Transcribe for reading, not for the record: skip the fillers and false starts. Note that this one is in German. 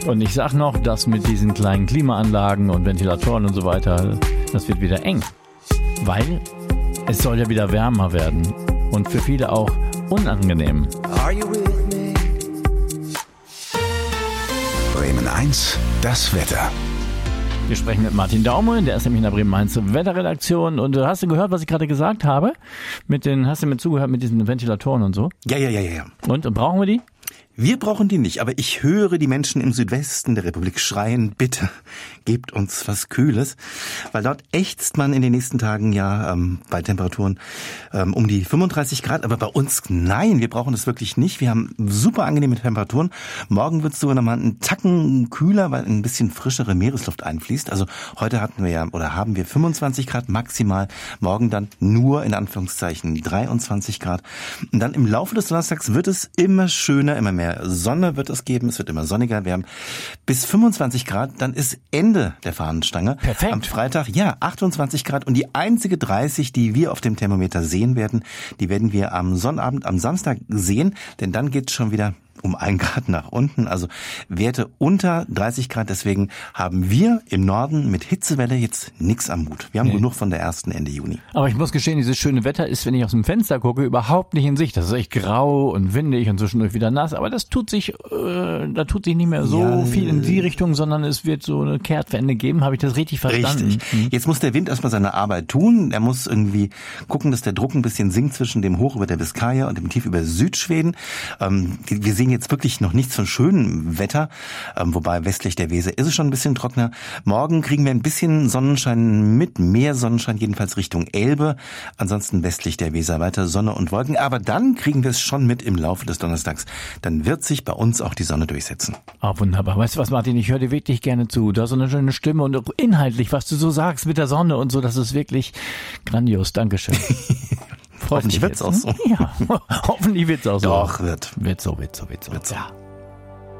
Und ich sag noch, dass mit diesen kleinen Klimaanlagen und Ventilatoren und so weiter, das wird wieder eng. Weil es soll ja wieder wärmer werden. Und für viele auch unangenehm. Bremen 1, das Wetter. Wir sprechen mit Martin Daume, der ist nämlich in der Bremen 1 Wetterredaktion. Und hast du gehört, was ich gerade gesagt habe? Hast du mir zugehört mit diesen Ventilatoren und so? Ja. Und brauchen wir die? Wir brauchen die nicht, aber ich höre die Menschen im Südwesten der Republik schreien, bitte, gebt uns was Kühles, weil dort ächzt man in den nächsten Tagen ja bei Temperaturen um die 35 Grad, aber bei uns, nein, wir brauchen das wirklich nicht. Wir haben super angenehme Temperaturen. Morgen wird es sogar nochmal einen Tacken kühler, weil ein bisschen frischere Meeresluft einfließt. Also heute haben wir 25 Grad maximal, morgen dann nur in Anführungszeichen 23 Grad. Und dann im Laufe des Donnerstags wird es immer schöner, immer mehr Sonne wird es geben, es wird immer sonniger. Wir haben bis 25 Grad, dann ist Ende der Fahnenstange. Perfekt. Am Freitag, 28 Grad und die einzige 30, die wir auf dem Thermometer sehen werden, die werden wir am Sonnabend, am Samstag sehen, denn dann geht's schon wieder um 1 Grad nach unten, also Werte unter 30 Grad. Deswegen haben wir im Norden mit Hitzewelle jetzt nichts am Hut. Wir haben genug von der ersten Ende Juni. Aber ich muss gestehen, dieses schöne Wetter ist, wenn ich aus dem Fenster gucke, überhaupt nicht in Sicht. Das ist echt grau und windig und zwischendurch wieder nass. Aber da tut sich nicht mehr so viel in die Richtung, sondern es wird so eine Kehrtwende geben. Habe ich das richtig verstanden? Richtig. Jetzt muss der Wind erstmal seine Arbeit tun. Er muss irgendwie gucken, dass der Druck ein bisschen sinkt zwischen dem Hoch über der Biskaya und dem Tief über Südschweden. Wir sehen jetzt wirklich noch nichts von schönem Wetter, wobei westlich der Weser ist es schon ein bisschen trockener. Morgen kriegen wir ein bisschen Sonnenschein mit, mehr Sonnenschein jedenfalls Richtung Elbe. Ansonsten westlich der Weser weiter Sonne und Wolken. Aber dann kriegen wir es schon mit im Laufe des Donnerstags. Dann wird sich bei uns auch die Sonne durchsetzen. Ah, wunderbar. Weißt du was, Martin, ich höre dir wirklich gerne zu. Du hast so eine schöne Stimme und auch inhaltlich, was du so sagst mit der Sonne und so, das ist wirklich grandios. Dankeschön. Hoffentlich wird's auch so. Ja, hoffentlich wird's auch so. Doch, wird. Wird so. Wird so. Ja.